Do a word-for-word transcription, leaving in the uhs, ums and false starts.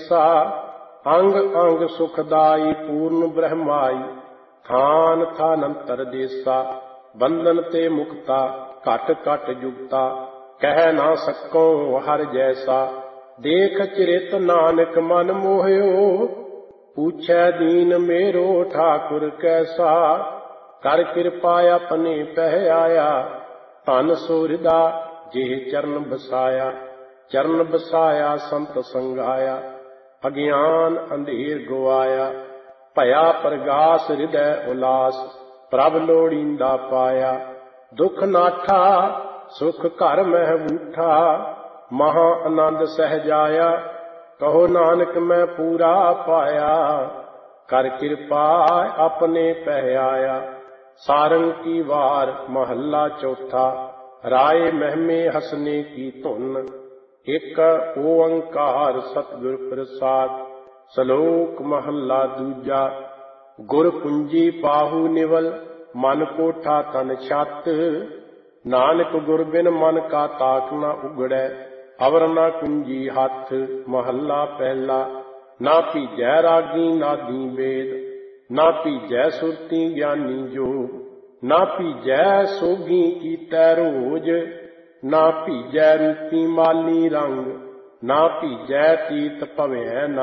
ਹਿੱਸਾ। ਅੰਗ ਅੰਗ ਸੁਖਦਾਈ ਪੂਰਨ ਬ੍ਰਹਮਾਈ, ਥਾਨ ਥਾਨੰਤਰ ਦੇਸਾ। ਬੰਧਨ ਤੇ ਮੁਕਤਾ ਘਟ ਘਟ ਜੁਗਤਾ, ਕਹਿ ਨਾ ਸਕੋ ਹਰ ਜੈਸਾ। ਦੇਖ ਚਰਿਤ ਨਾਨਕ ਮਨ ਮੋਹਿਓ, ਪੁੱਛੈ ਦੀਨ ਮੇਰੋ ਠਾਕੁਰ ਕੈਸਾ। ਕਰ ਕਿਰਪਾ ਆਪਣੇ ਪਹਿ ਆਇਆ, ਧਨ ਸੋ ਹਿਰਦਾ ਜਿਹ ਚਰਨ ਬਸਾਇਆ। ਚਰਨ ਬਸਾਇਆ ਸੰਤ ਸੰਗਾਇਆ, ਅਗਿਆਨ ਅੰਧੇਰ ਗਵਾਇਆ। ਭਇਆ ਪ੍ਰਗਾਸ ਹਿਰਦੈ ਉਲਾਸ, ਪ੍ਰਭ ਲੋੜੀਂਦਾ ਪਾਇਆ। ਦੁਖ ਨਾਠਾ ਸੁਖ ਘਰ ਮਹਿ ਬੂਠਾ, ਮਹਾ ਆਨੰਦ ਸਹਿਜਾਇਆ। ਕਹੋ ਨਾਨਕ ਮੈਂ ਪੂਰਾ ਪਾਇਆ, ਕਰ ਕਿਰਪਾ ਆਪਣੇ ਪਹਿ ਆਇਆ। ਸਾਰੰਗ ਕੀ ਵਾਰ ਮਹੱਲਾ ਚੌਥਾ। ਰਾਏ ਮਹਿਮੇ ਹਸਨੇ ਕੀ ਧੁਨ, ਇੱਕ ਓੰਕਾਰ ਸਤਿਗੁਰ ਪ੍ਰਸਾਦ। ਸਲੋਕ ਮਹੱਲਾ ਦੂਜਾ। ਗੁਰ ਕੁੰਜੀ ਪਾਹੂ ਨਿਵਲ, ਮਨ ਕੋਠਾ ਤਨ ਛੱਤ। ਨਾਨਕ ਗੁਰ ਬਿਨ ਮਨ ਕਾ ਤਾਕ ਨਾ ਉਗੜੈ, ਅਵਰ ਨਾ ਕੁੰਜੀ ਹੱਥ। ਮਹੱਲਾ ਪਹਿਲਾ। ਨਾ ਭੀਜੈ ਰਾਗੀ ਨਾਦੀ ਵੇਦ, ਨਾ ਭੀਜੈ ਸੁਰਤੀ ਗਿਆਨੀ ਜੋਗ। ਨਾ ਭੀਜੈ ਸੋਗੀ ਕੀਤੈ ਰੋਜ, ਨਾ ਭੀਜੈ ਰੂਪੀ ਮਾਲੀ ਰੰਗ। ਨਾ ਭੀਜੈ ਤੀਰਥ ਭਵੈ